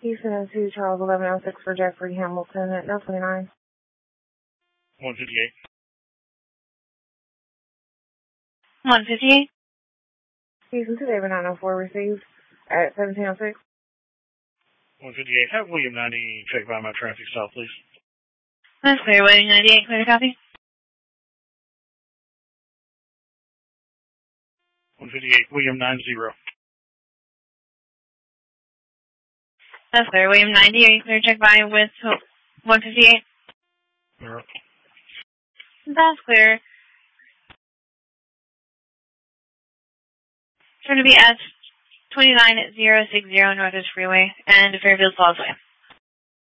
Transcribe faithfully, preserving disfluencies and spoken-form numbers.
Houston to Charles eleven oh six for Jeffrey Hamilton at nine twenty-nine. one fifty-eight. one fifty-eight. Houston to David nine oh four received at seventeen oh six. one fifty-eight. Have William ninety check by my traffic stop, please. That's clear. Waiting ninety-eight. Clear to copy. one fifty-eight. William ninety. That's clear. William ninety. Are you clear to check by with one fifty-eight? Zero. That's clear. It's going to be S twenty-nine thousand sixty Northwest Freeway and Fairfield Causeway.